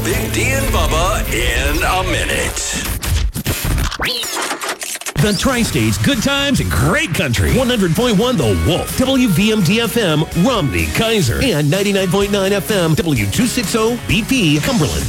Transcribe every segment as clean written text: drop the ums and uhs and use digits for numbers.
Big D and Bubba in a minute. The Tri-State's good times and great country. 100.1 The Wolf, WVMD-FM, Romney, Kaiser, and 99.9 FM, W260, BP, Cumberland.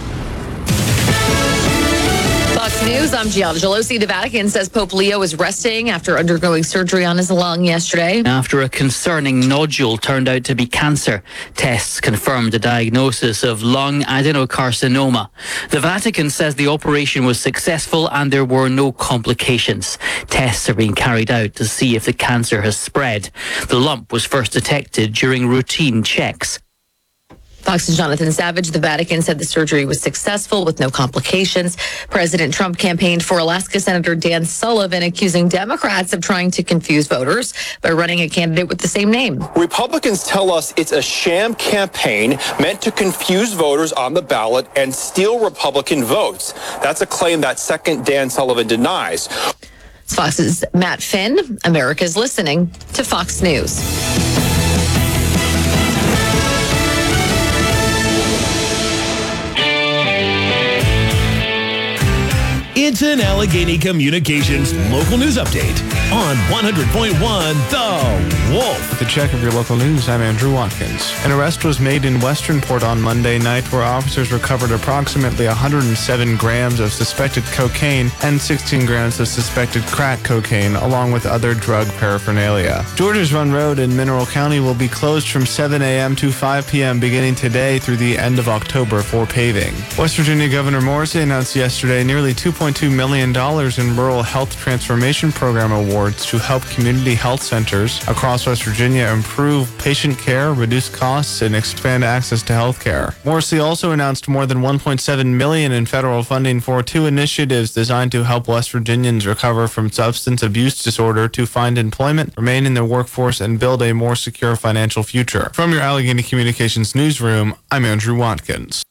Fox News, I'm Gianna Gelosi. The Vatican says Pope Leo is resting after undergoing surgery on his lung yesterday. After a concerning nodule turned out to be cancer, tests confirmed a diagnosis of lung adenocarcinoma. The Vatican says the operation was successful and there were no complications. Tests are being carried out to see if the cancer has spread. The lump was first detected during routine checks. Fox's Jonathan Savage, the Vatican said the surgery was successful with no complications. President Trump campaigned for Alaska Senator Dan Sullivan, accusing Democrats of trying to confuse voters by running a candidate with the same name. Republicans tell us it's a sham campaign meant to confuse voters on the ballot and steal Republican votes. That's a claim that second Dan Sullivan denies. It's Fox's Matt Finn. America's listening to Fox News. It's an Allegheny Communications local news update on 100.1 The Wolf. The check of your local news, I'm Andrew Watkins. An arrest was made in Westernport on Monday night where officers recovered approximately 107 grams of suspected cocaine and 16 grams of suspected crack cocaine, along with other drug paraphernalia. Georges Run Road in Mineral County will be closed from 7 a.m. to 5 p.m. beginning today through the end of October for paving. West Virginia Governor Morrissey announced yesterday nearly $2.2 million in Rural Health Transformation Program awards to help community health centers across West Virginia improve patient care, reduce costs, and expand access to health care. Morrissey also announced more than $1.7 million in federal funding for two initiatives designed to help West Virginians recover from substance abuse disorder to find employment, remain in the workforce, and build a more secure financial future. From your Allegheny Communications newsroom, I'm Andrew Watkins.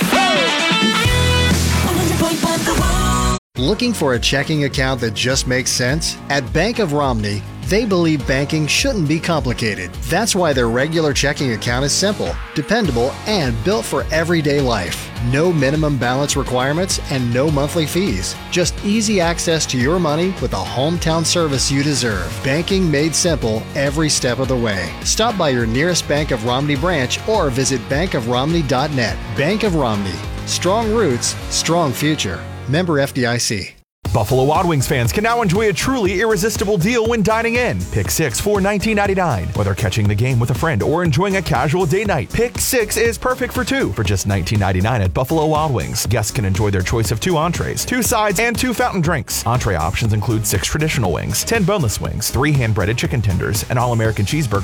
Looking for a checking account that just makes sense? At Bank of Romney, they believe banking shouldn't be complicated. That's why their regular checking account is simple, dependable, and built for everyday life. No minimum balance requirements and no monthly fees. Just easy access to your money with a hometown service you deserve. Banking made simple every step of the way. Stop by your nearest Bank of Romney branch or visit bankofromney.net. Bank of Romney. Strong roots, strong future. Member FDIC. Buffalo Wild Wings fans can now enjoy a truly irresistible deal when dining in. Pick 6 for $19.99. Whether catching the game with a friend or enjoying a casual date night, Pick 6 is perfect for two for just $19.99 at Buffalo Wild Wings. Guests can enjoy their choice of 2 entrees, 2 sides, and 2 fountain drinks. Entree options include 6 traditional wings, 10 boneless wings, 3 hand-breaded chicken tenders, an all-American cheeseburger,